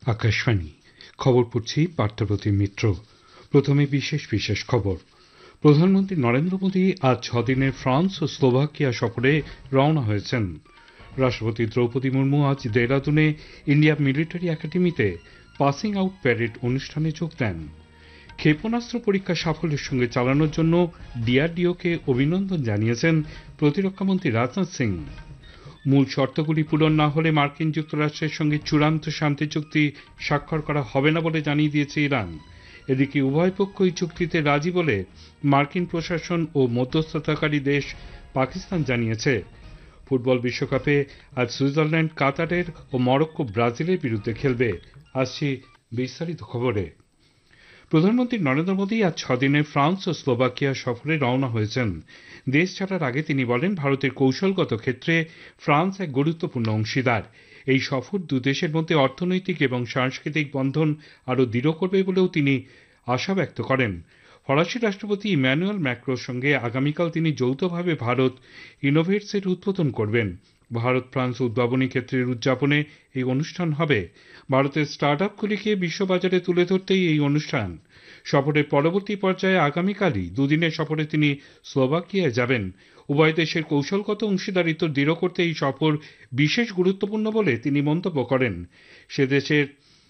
আকাশবাণী খবর পড়ছি পার্থপ্রতিম মিত্র। প্রথমে বিশেষ খবর। প্রধানমন্ত্রী নরেন্দ্র মোদী আজ 6 দিনের ফ্রান্স ও স্লোভাকিয়া সফরে রওনা হয়েছেন। রাষ্ট্রপতি দ্রৌপদী মুর্মু আজ দেহরাদুনে ইন্ডিয়া মিলিটারি একাডেমিতে পাসিং আউট প্যারেড অনুষ্ঠানে যোগ দেন। ক্ষেপণাস্ত্র পরীক্ষা সাফল্যের সঙ্গে চালানোর জন্য ডিআরডিওকে অভিনন্দন জানিয়েছেন প্রতিরক্ষামন্ত্রী রাজনাথ সিং। মূল শর্তগুলি পূরণ না হলে মার্কিন যুক্তরাষ্ট্রের সঙ্গে চূড়ান্ত শান্তি চুক্তি স্বাক্ষর করা হবে না বলে জানিয়ে দিয়েছে ইরান। এদিকে উভয় পক্ষই চুক্তিতে রাজি বলে মার্কিন প্রশাসন ও মধ্যস্থতাকারী দেশ পাকিস্তান জানিয়েছে। ফুটবল বিশ্বকাপে আজ সুইজারল্যান্ড কাতারের ও মরক্কো ব্রাজিলের বিরুদ্ধে খেলবে। আসছি বিস্তারিত খবরে। প্রধানমন্ত্রী নরেন্দ্র মোদী আজ 6 দিনের ফ্রান্স ও স্লোভাকিয়া সফরে রওনা হয়েছেন। দেশ ছাড়ার আগে তিনি বলেন, ভারতের কৌশলগত ক্ষেত্রে ফ্রান্স এক গুরুত্বপূর্ণ অংশীদার। এই সফর দুদেশের মধ্যে অর্থনৈতিক এবং সাংস্কৃতিক বন্ধন আরও দৃঢ় করবে বলেও তিনি আশা ব্যক্ত করেন। ফরাসি রাষ্ট্রপতি ইম্যানুয়েল ম্যাক্রোর সঙ্গে আগামীকাল তিনি যৌথভাবে ভারত ইনোভেটসের উদ্বোধন করবেন। ভারত ফ্রান্স উদ্ভাবনী ক্ষেত্রের উদযাপনে এই অনুষ্ঠান হবে। ভারতের স্টার্ট আপগুলিকে বিশ্ববাজারে তুলে ধরতেই এই অনুষ্ঠান। সফরের পরবর্তী পর্যায়ে আগামীকালই দুদিনের সফরে তিনি স্লোভাকিয়ায় যাবেন। উভয় দেশের কৌশলগত অংশীদারিত্ব দৃঢ় করতে এই সফর বিশেষ গুরুত্বপূর্ণ বলে তিনি মন্তব্য করেন। সে দেশের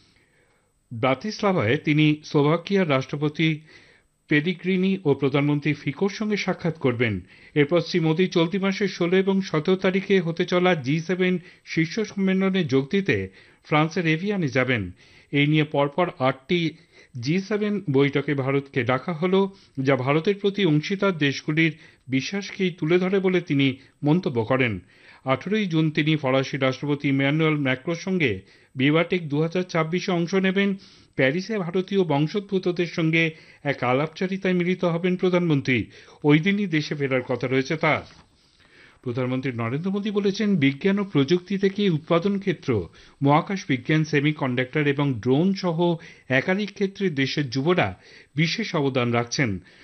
ব্রাতিস্লাভায় তিনি স্লোভাকিয়ার রাষ্ট্রপতি পেলিগ্রিনি ও প্রধানমন্ত্রী ফিকোর সঙ্গে সাক্ষাৎ করবেন। এরপর শ্রী মোদী চলতি মাসের 16 এবং 17 তারিখে হতে চলা G7 শীর্ষ সম্মেলনে যোগ দিতে ফ্রান্সের এভিয়ানে যাবেন। এই নিয়ে পরপর 8টি G7 বৈঠকে ভারতকে ডাকা হলো, যা ভারতের প্রতি অংশীদার দেশগুলির বিশ্বাসকেই তুলে ধরে বলে তিনি মন্তব্য করেন। 18 জুন তিনি ফরাসি রাষ্ট্রপতি ইম্যানুয়েল ম্যাক্রোর সঙ্গে ভিভাটেক 2026 অংশ নেবেন। প্যারিসে ভারতীয় বংশোদ্ভূতদের সঙ্গে এক আলাপচারিতায় মিলিত হবেন প্রধানমন্ত্রী। ওই দিনই দেশে ফেরার কথা রয়েছে তার। প্রধানমন্ত্রী নরেন্দ্র মোদী বলেছেন, বিজ্ঞান ও প্রযুক্তি থেকে উৎপাদন ক্ষেত্র, মহাকাশ বিজ্ঞান, সেমিকন্ডাক্টর এবং ড্রোন সহ একাধিক ক্ষেত্রে দেশের যুবরা বিশেষ অবদান রাখছেন।